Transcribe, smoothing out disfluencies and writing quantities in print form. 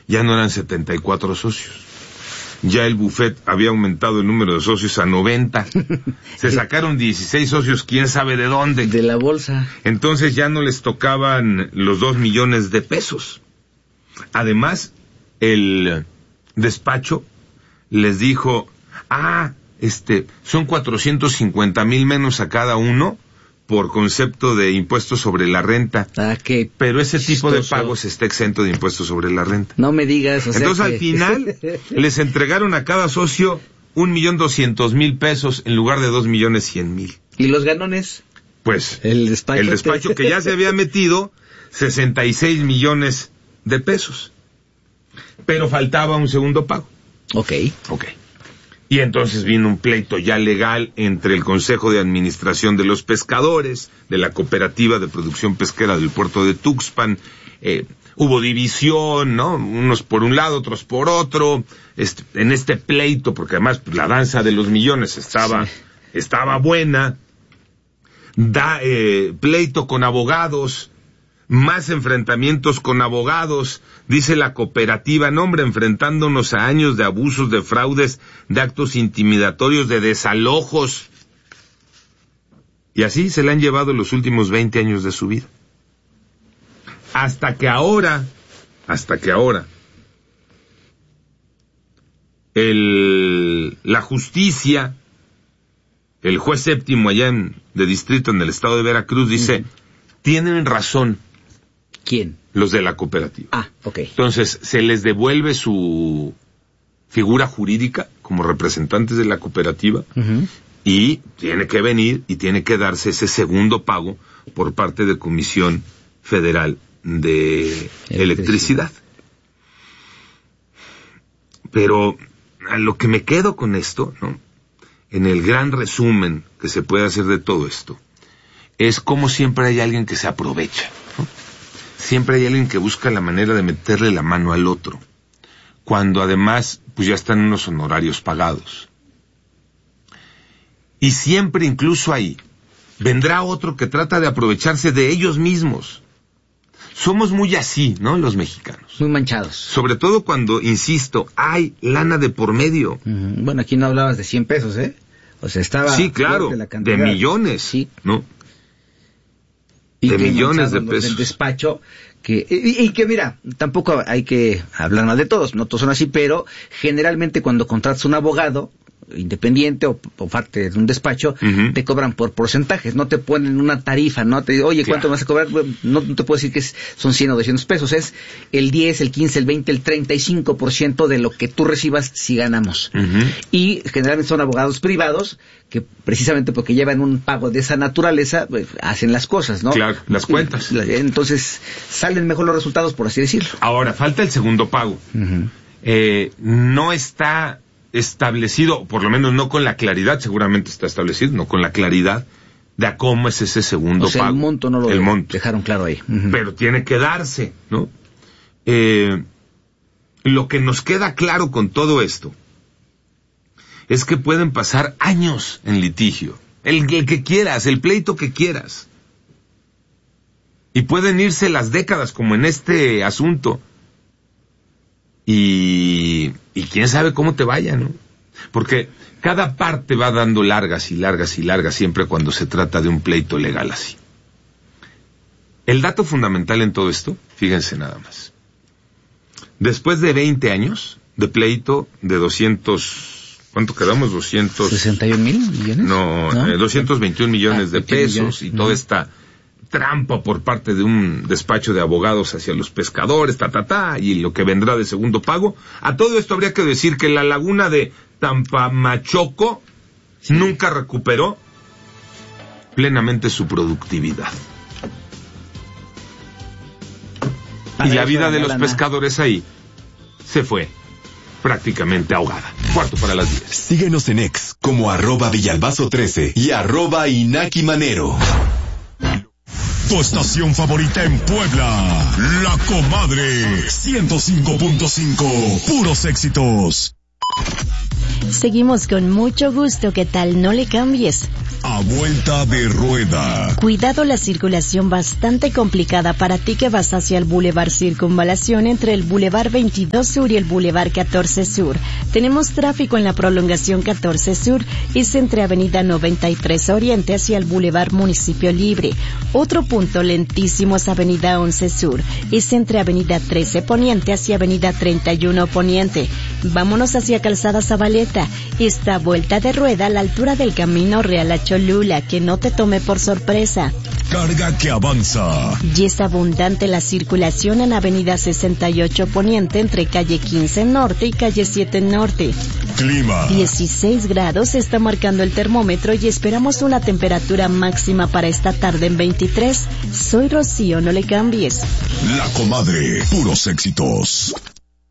ya no eran 74 socios. Ya el buffet había aumentado el número de socios a 90. Se sacaron 16 socios, quién sabe de dónde. De la bolsa. Entonces ya no les tocaban los 2 millones de pesos. Además, el despacho les dijo, son 450,000 menos a cada uno por concepto de impuestos sobre la renta. Pero ese tipo de pagos está exento de impuestos sobre la renta. No me digas. Entonces al final les entregaron a cada socio 1,200,000 pesos en lugar de 2,100,000. ¿Y los ganones? Pues el despacho que ya se había metido 66 millones de pesos. Pero faltaba un segundo pago. Ok. Y entonces vino un pleito ya legal entre el Consejo de Administración de los Pescadores, de la Cooperativa de Producción Pesquera del Puerto de Tuxpan. Hubo división, ¿no? Unos por un lado, otros por otro. En este pleito, porque además la danza de los millones estaba buena. Pleito con abogados, más enfrentamientos con abogados. Dice la cooperativa, enfrentándonos a años de abusos, de fraudes, de actos intimidatorios, de desalojos. Y así se la han llevado los últimos 20 años de su vida. Hasta que ahora, la justicia, el juez séptimo allá de distrito en el estado de Veracruz dice, tienen razón. ¿Quién? Los de la cooperativa. Ok. Entonces, se les devuelve su figura jurídica como representantes de la cooperativa y tiene que venir y tiene que darse ese segundo pago por parte de Comisión Federal de Electricidad. Pero a lo que me quedo con esto, ¿no? En el gran resumen que se puede hacer de todo esto, es como siempre hay alguien que se aprovecha, ¿no? Siempre hay alguien que busca la manera de meterle la mano al otro, cuando además pues ya están unos honorarios pagados. Y siempre, incluso ahí, vendrá otro que trata de aprovecharse de ellos mismos. Somos muy así, ¿no? Los mexicanos. Muy manchados. Sobre todo cuando, insisto, hay lana de por medio. Bueno, aquí no hablabas de 100 pesos, ¿eh? O sea, estaba... Sí, claro, de millones, sí, ¿no? Y de millones de pesos. Del despacho, y que mira, tampoco hay que hablar mal de todos, no todos son así, pero generalmente cuando contratas un abogado independiente o parte de un despacho, te cobran por porcentajes, no te ponen una tarifa, no te dicen, oye, ¿cuánto vas a cobrar? No te puedo decir que son 100 o 200 pesos, es el 10, el 15, el 20, el 35% de lo que tú recibas si ganamos. Y generalmente son abogados privados que precisamente porque llevan un pago de esa naturaleza, pues, hacen las cosas, ¿no? Claro, las cuentas. Entonces, salen mejor los resultados, por así decirlo. Ahora, falta el segundo pago. No está establecido, por lo menos no con la claridad, seguramente está establecido, no con la claridad de a cómo es ese segundo pago. El monto no lo dejaron claro ahí. Pero tiene que darse, ¿no? Lo que nos queda claro con todo esto es que pueden pasar años en litigio, el que quieras, el pleito que quieras, y pueden irse las décadas como en este asunto. Y quién sabe cómo te vaya, ¿no? Porque cada parte va dando largas y largas y largas siempre cuando se trata de un pleito legal así. El dato fundamental en todo esto, fíjense nada más. Después de 20 años de pleito de 200, ¿cuánto quedamos? 261 millones. No, 221 millones de pesos millones. Y toda esta trampa por parte de un despacho de abogados hacia los pescadores, y lo que vendrá de segundo pago. A todo esto habría que decir que la laguna de Tampamachoco nunca recuperó plenamente su productividad. Y la vida de los pescadores ahí se fue prácticamente ahogada. 9:45. Síguenos en X como @Villalbazo13 y @InakiManero. Tu estación favorita en Puebla, La Comadre 105.5, puros éxitos. Seguimos con mucho gusto, ¿qué tal? No le cambies. a vuelta de rueda. Cuidado, la circulación bastante complicada para ti que vas hacia el Boulevard Circunvalación entre el Boulevard 22 Sur y el Boulevard 14 Sur. Tenemos tráfico en la prolongación 14 Sur, es entre Avenida 93 Oriente hacia el Boulevard Municipio Libre. Otro punto lentísimo es Avenida 11 Sur, es entre Avenida 13 Poniente hacia Avenida 31 Poniente. Vámonos hacia Calzada Zabaleta. Esta vuelta de rueda a la altura del Camino Real a Cholula, que no te tome por sorpresa. Carga que avanza. Y es abundante la circulación en Avenida 68 Poniente entre calle 15 Norte y calle 7 Norte. Clima. 16 grados está marcando el termómetro y esperamos una temperatura máxima para esta tarde en 23. Soy Rocío, no le cambies. La Comadre, puros éxitos.